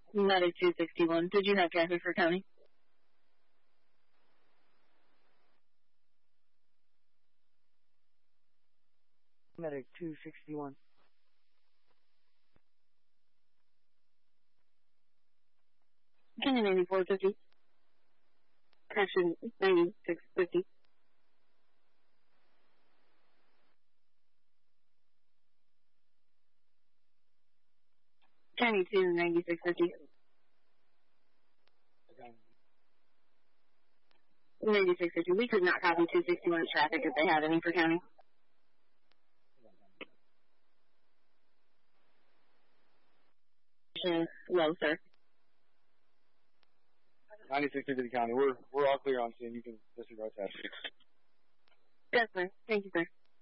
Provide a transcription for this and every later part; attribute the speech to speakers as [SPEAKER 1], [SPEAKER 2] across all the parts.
[SPEAKER 1] Medic 261. Did you have traffic for county?
[SPEAKER 2] Medic 261.
[SPEAKER 1] County 9450. Correction 9650. County 2 9650. 9650. We could not copy 261 traffic if they had any for county. Low, sir.
[SPEAKER 3] 9650 to the county. We're all clear on scene. You can disregard that.
[SPEAKER 1] Yes, sir. Thank you, sir.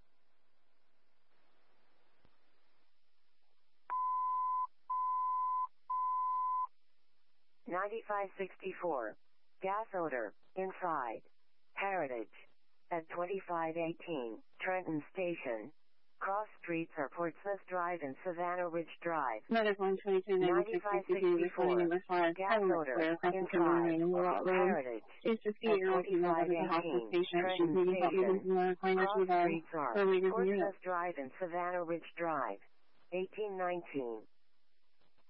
[SPEAKER 4] $95.64. Gas odor. Inside. Heritage. At 2518 Trenton Station. Cross streets are Portsmouth Drive and Savannah Ridge Drive.
[SPEAKER 1] Medic 122
[SPEAKER 4] 9564. Gas odor. Inside. Heritage.
[SPEAKER 1] It's just the
[SPEAKER 4] Trenton Station. Cross streets are Portsmouth Drive and Savannah Ridge Drive. 1819